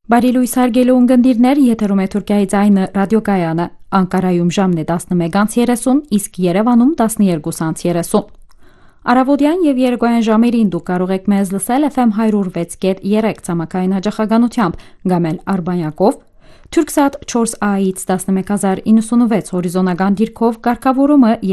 Բարի լույս հարգելի ունկնդիրներ, եթերում է Թուրքիայի ձայնը ռադիոկայանը, Անկարայում ժամն է 11:30, իսկ Երևանում 12:30։ Առավոտյան եւ երեկոյան ժամերին դուք կարող եք մեզ լսել FM 106.3 ցամաքային հաճախականությամբ, կամ էլ Արբանյակով, Turksat 4A-ից 11096 հորիզոնական դիրքով կարգավորումը